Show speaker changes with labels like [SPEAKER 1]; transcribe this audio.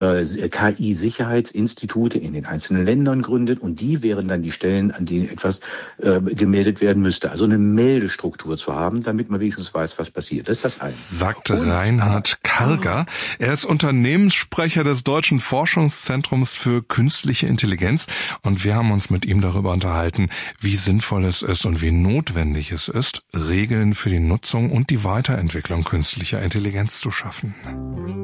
[SPEAKER 1] KI-Sicherheitsinstitute in den einzelnen Ländern gründet und die wären dann die Stellen, an denen etwas gemeldet werden müsste. Also eine Meldestruktur zu haben, damit man wenigstens weiß, was passiert. Das ist das eine.
[SPEAKER 2] Sagte Reinhard Karger. Er ist Unternehmenssprecher des Deutschen Forschungszentrums für künstliche Intelligenz und wir haben uns mit ihm darüber unterhalten, wie sinnvoll es ist und wie notwendig es ist, Regeln für die Nutzung und die Weiterentwicklung künstlicher Intelligenz zu schaffen.